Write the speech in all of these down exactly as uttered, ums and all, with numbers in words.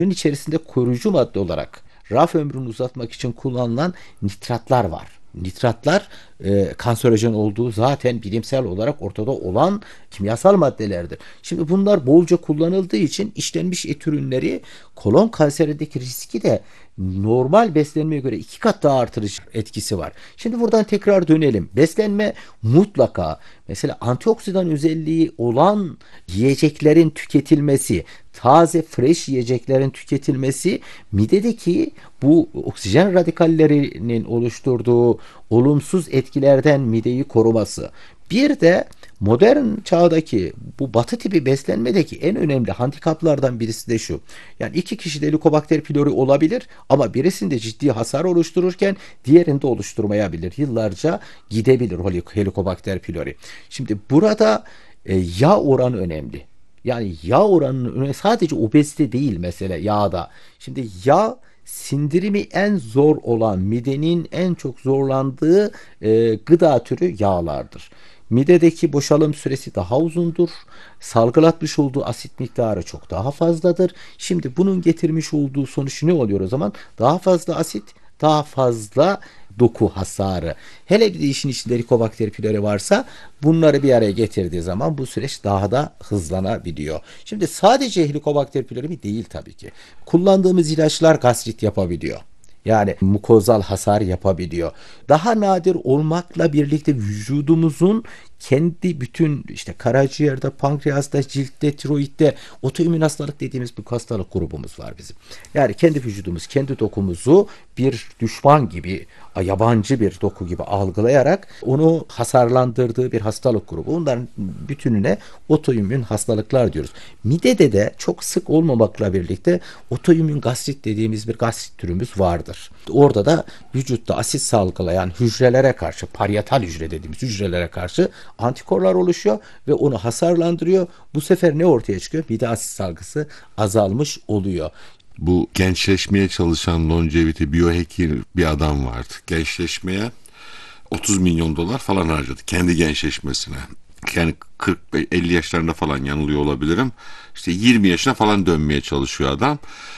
Bunun içerisinde koruyucu madde olarak raf ömrünü uzatmak için kullanılan nitratlar var. Nitratlar e, kanserojen olduğu zaten bilimsel olarak ortada olan kimyasal maddelerdir. Şimdi bunlar bolca kullanıldığı için işlenmiş et ürünleri kolon kanserindeki riski de normal beslenmeye göre iki kat daha artırıcı etkisi var. Şimdi buradan tekrar dönelim. Beslenme mutlaka mesela antioksidan özelliği olan yiyeceklerin tüketilmesi, taze fresh yiyeceklerin tüketilmesi midedeki bu oksijen radikallerinin oluşturduğu olumsuz etkilerden mideyi koruması. Bir de modern çağdaki bu batı tipi beslenmedeki en önemli handikaplardan birisi de şu. Yani iki kişide Helicobacter pylori olabilir ama birisinde ciddi hasar oluştururken diğerinde oluşturmayabilir. Yıllarca gidebilir Helicobacter pylori. Şimdi burada e, yağ oranı önemli. Yani yağ oranının önemli. Sadece obezite değil mesele yağda. Şimdi yağ sindirimi en zor olan, midenin en çok zorlandığı e, gıda türü yağlardır. Midedeki boşalım süresi daha uzundur. Salgılatmış olduğu asit miktarı çok daha fazladır. Şimdi bunun getirmiş olduğu sonuç ne oluyor o zaman? Daha fazla asit, daha fazla doku hasarı. Hele bir de işin içinde Helicobacter pylori varsa bunları bir araya getirdiği zaman bu süreç daha da hızlanabiliyor. Şimdi sadece Helicobacter pylori mi değil tabii ki. Kullandığımız ilaçlar gastrit yapabiliyor. Yani mukozal hasar yapabiliyor. Daha nadir olmakla birlikte vücudumuzun kendi bütün işte karaciğerde, pankreasta, ciltte, tiroidde otoimmün hastalık dediğimiz bir hastalık grubumuz var bizim. Yani kendi vücudumuz, kendi dokumuzu bir düşman gibi, yabancı bir doku gibi algılayarak onu hasarlandırdığı bir hastalık grubu. Onların bütününe otoimmün hastalıklar diyoruz. Midede de çok sık olmamakla birlikte otoimmün gastrit dediğimiz bir gastrit türümüz vardır. Orada da vücutta asit salgılayan hücrelere karşı, parietal hücre dediğimiz hücrelere karşı antikorlar oluşuyor ve onu hasarlandırıyor. Bu sefer ne ortaya çıkıyor? Mide asit salgısı azalmış oluyor. Bu gençleşmeye çalışan longevity biohacking bir adam vardı. Gençleşmeye otuz milyon dolar falan harcadı kendi gençleşmesine. Yani kırk elli yaşlarında falan yanılıyor olabilirim. İşte yirmi yaşına falan dönmeye çalışıyor adam.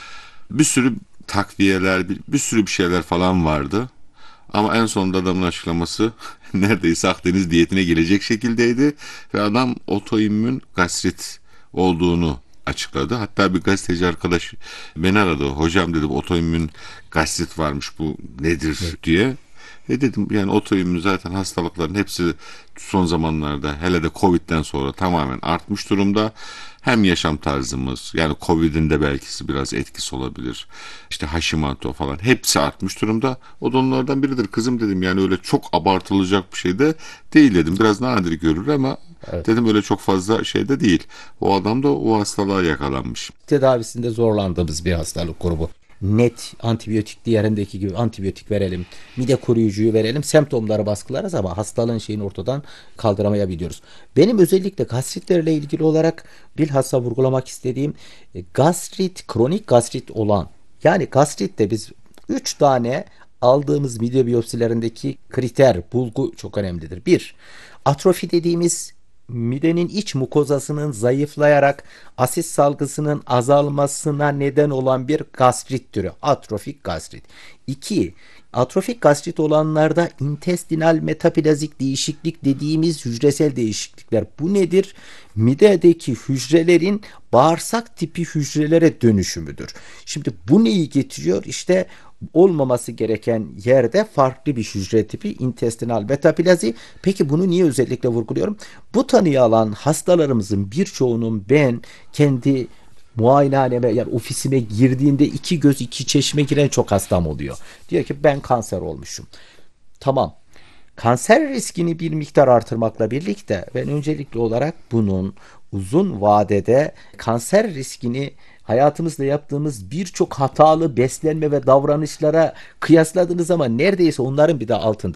Bir sürü takviyeler, bir, bir sürü bir şeyler falan vardı. Ama en sonunda adamın açıklaması neredeyse Akdeniz diyetine gelecek şekildeydi. Ve adam otoimmün gastrit olduğunu açıkladı. Hatta bir gazeteci arkadaş beni aradı. Hocam dedi, otoimmün gastrit varmış, bu nedir diye. E dedim yani otoimmün zaten hastalıkların hepsi son zamanlarda, hele de Covid'den sonra tamamen artmış durumda. Hem yaşam tarzımız, yani Covid'in de belki biraz etkisi olabilir. İşte Hashimoto falan hepsi artmış durumda. O da onlardan biridir kızım dedim. Yani öyle çok abartılacak bir şey de değil dedim. Biraz nadir görülür ama Evet. dedim öyle çok fazla şey de değil. O adam da o hastalığa yakalanmış. Tedavisinde zorlandığımız bir hastalık grubu. Net antibiyotik, diğerindeki gibi antibiyotik verelim, mide koruyucuyu verelim, semptomları baskılarız ama hastalığın şeyini ortadan kaldıramayabiliyoruz. Benim özellikle gastritlerle ilgili olarak bilhassa vurgulamak istediğim e, gastrit, kronik gastrit olan, yani gastritte biz üç tane aldığımız mide biyopsilerindeki kriter, bulgu çok önemlidir. Bir, atrofi dediğimiz midenin iç mukozasının zayıflayarak asit salgısının azalmasına neden olan bir gastrit türü. Atrofik gastrit. İki, atrofik gastrit olanlarda intestinal metaplazik değişiklik dediğimiz hücresel değişiklikler. Bu nedir? Midedeki hücrelerin bağırsak tipi hücrelere dönüşümüdür. Şimdi bu neyi getiriyor? İşte olmaması gereken yerde farklı bir hücre tipi, intestinal metaplazi. Peki bunu niye özellikle vurguluyorum? Bu tanıyı alan hastalarımızın birçoğunun ben kendi muayenehaneme, yani ofisime girdiğinde iki göz iki çeşme giren çok hastam oluyor. Diyor ki ben kanser olmuşum. Tamam. Kanser riskini bir miktar artırmakla birlikte ben öncelikli olarak bunun uzun vadede kanser riskini hayatımızda yaptığımız birçok hatalı beslenme ve davranışlara kıyasladığınız zaman neredeyse onların bir de altında.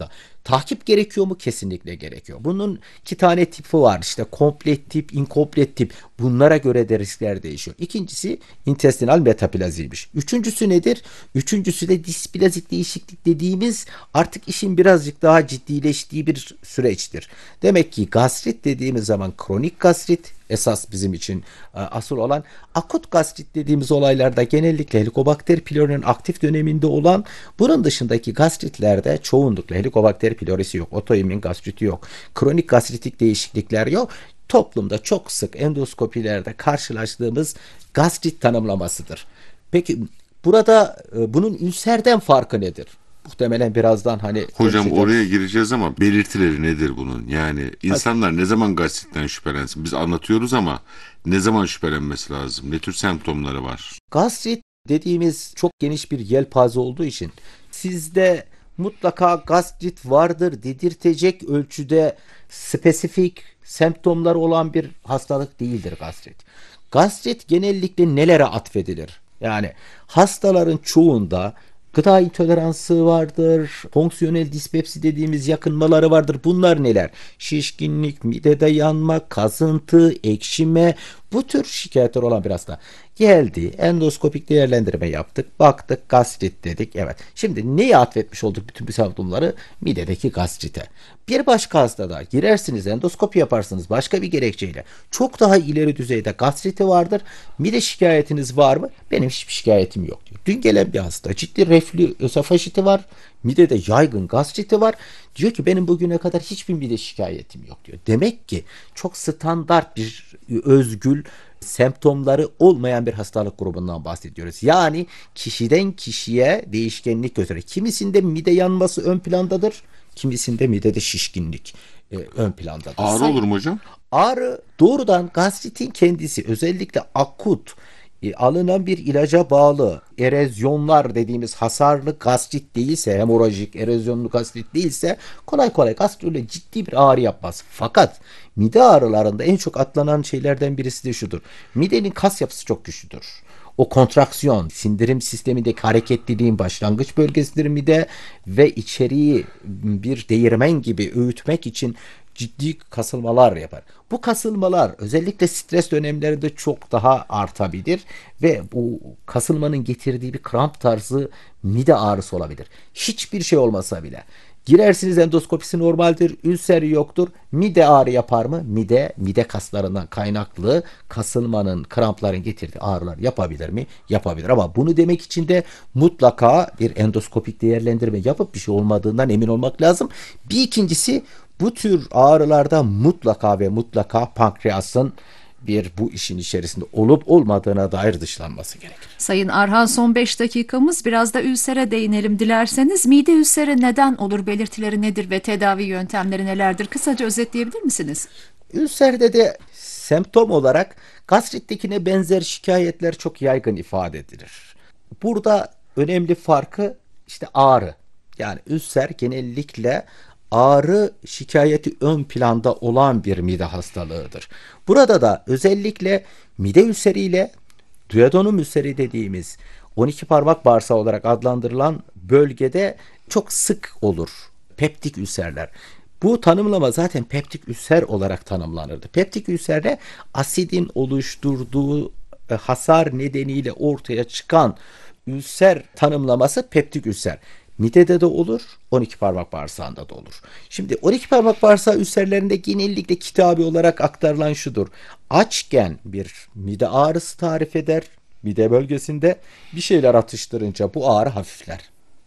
Takip gerekiyor mu? Kesinlikle gerekiyor. Bunun iki tane tipi var. İşte komplet tip, inkomplet tip. Bunlara göre de riskler değişiyor. İkincisi intestinal metaplaziymiş. Üçüncüsü nedir? Üçüncüsü de displazik değişiklik dediğimiz artık işin birazcık daha ciddileştiği bir süreçtir. Demek ki gastrit dediğimiz zaman kronik gastrit esas bizim için e, asıl olan, akut gastrit dediğimiz olaylarda genellikle Helicobacter pylori'nin aktif döneminde olan, bunun dışındaki gastritlerde çoğunlukla Helicobacter pylori'si yok, otoimmün gastriti yok, kronik gastritik değişiklikler yok. Toplumda çok sık endoskopilerde karşılaştığımız gastrit tanımlamasıdır. Peki burada e, bunun ülserden farkı nedir? Muhtemelen birazdan hani Hocam ölçüde- oraya gireceğiz ama belirtileri nedir bunun? Yani insanlar ne zaman gastritten şüphelensin? Biz anlatıyoruz ama ne zaman şüphelenmesi lazım? Ne tür semptomları var? Gastrit dediğimiz çok geniş bir yelpaze olduğu için sizde mutlaka gastrit vardır dedirtecek ölçüde spesifik semptomları olan bir hastalık değildir gastrit. Gastrit genellikle nelere atfedilir? Yani hastaların çoğunda gıda intoleransı vardır, fonksiyonel dispepsi dediğimiz yakınmaları vardır. Bunlar neler? Şişkinlik, midede yanma, kazıntı, ekşime, bu tür şikayetler olan bir hasta. Geldi, endoskopik değerlendirme yaptık, baktık gastrit dedik. Evet. Şimdi neye atfetmiş olduk bütün bu semptomları? Midedeki gastrite. Bir başka hastada girersiniz, endoskopi yaparsınız başka bir gerekçeyle. Çok daha ileri düzeyde gastriti vardır. Mide şikayetiniz var mı? Benim hiçbir şikayetim yok diyor. Dün gelen bir hasta ciddi reflü ösofajiti var. Midede yaygın gastriti var. Diyor ki benim bugüne kadar hiçbir mide şikayetim yok diyor. Demek ki çok standart bir özgül semptomları olmayan bir hastalık grubundan bahsediyoruz. Yani kişiden kişiye değişkenlik gösterir. Kimisinde mide yanması ön plandadır. Kimisinde midede şişkinlik e, ön plandadır. Ağrı olur mu hocam? Ağrı doğrudan gastritin kendisi, özellikle akut e, alınan bir ilaca bağlı erozyonlar dediğimiz hasarlı gastrit değilse, hemorajik erozyonlu gastrit değilse kolay kolay gastrole ciddi bir ağrı yapmaz. Fakat mide ağrılarında en çok atlanan şeylerden birisi de şudur: midenin kas yapısı çok güçlüdür. O kontraksiyon, sindirim sistemindeki hareketliliğin başlangıç bölgesidir mide ve içeriği bir değirmen gibi öğütmek için ciddi kasılmalar yapar. Bu kasılmalar özellikle stres dönemlerinde çok daha artabilir ve bu kasılmanın getirdiği bir kramp tarzı mide ağrısı olabilir. Hiçbir şey olmasa bile. Girersiniz, endoskopisi normaldir, ülser yoktur. Mide ağrı yapar mı? Mide, mide kaslarından kaynaklı kasılmanın, krampların getirdiği ağrılar yapabilir mi? Yapabilir, ama bunu demek için de mutlaka bir endoskopik değerlendirme yapıp bir şey olmadığından emin olmak lazım. Bir ikincisi, bu tür ağrılarda mutlaka ve mutlaka pankreasın bir bu işin içerisinde olup olmadığına dair dışlanması gerekir. Sayın Arhan, son beş dakikamız, biraz da ülsere değinelim dilerseniz. Mide ülseri neden olur, belirtileri nedir ve tedavi yöntemleri nelerdir? Kısaca özetleyebilir misiniz? Ülserde de semptom olarak gastrittekine benzer şikayetler çok yaygın ifade edilir. Burada önemli farkı işte ağrı. Yani ülser genellikle ağrı şikayeti ön planda olan bir mide hastalığıdır. Burada da özellikle mide ülseriyle duodenum ülseri dediğimiz on iki parmak bağırsağı olarak adlandırılan bölgede çok sık olur peptik ülserler. Bu tanımlama zaten peptik ülser olarak tanımlanırdı. Peptik ülserde asidin oluşturduğu e, hasar nedeniyle ortaya çıkan ülser tanımlaması peptik ülser. Midede de olur, on iki parmak bağırsağında da olur. Şimdi on iki parmak bağırsağı ülserlerinde genellikle kitabi olarak aktarılan şudur: açken bir mide ağrısı tarif eder, mide bölgesinde bir şeyler atıştırınca bu ağrı hafifler.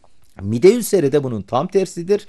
Mide ülseri de bunun tam tersidir.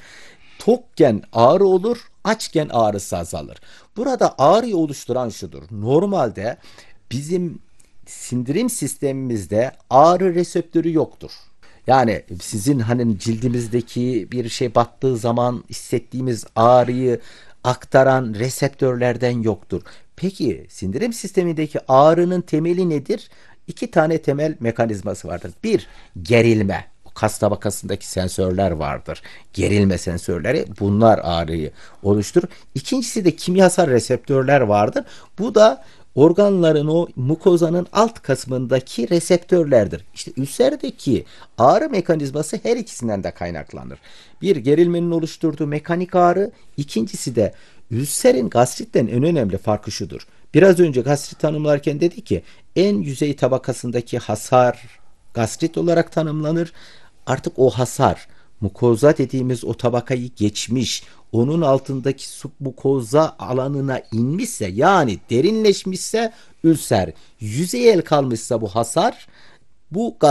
Tokken ağrı olur, açken ağrısı azalır. Burada ağrıyı oluşturan şudur: normalde bizim sindirim sistemimizde ağrı reseptörü yoktur. Yani sizin hani cildimizdeki bir şey battığı zaman hissettiğimiz ağrıyı aktaran reseptörlerden yoktur. Peki sindirim sistemindeki ağrının temeli nedir? İki tane temel mekanizması vardır. Bir, gerilme. Kas tabakasındaki sensörler vardır. Gerilme sensörleri, bunlar ağrıyı oluşturur. İkincisi de kimyasal reseptörler vardır. Bu da organların o mukozanın alt kısmındaki reseptörlerdir. İşte ülserdeki ağrı mekanizması her ikisinden de kaynaklanır. Bir, gerilmenin oluşturduğu mekanik ağrı, ikincisi de ülserin gastritten en önemli farkı şudur. Biraz önce gastrit tanımlarken dedi ki en yüzey tabakasındaki hasar gastrit olarak tanımlanır. Artık o hasar mukoza dediğimiz o tabakayı geçmiş, onun altındaki submukoza alanına inmişse, yani derinleşmişse ülser, yüzeyel kalmışsa bu hasar, bu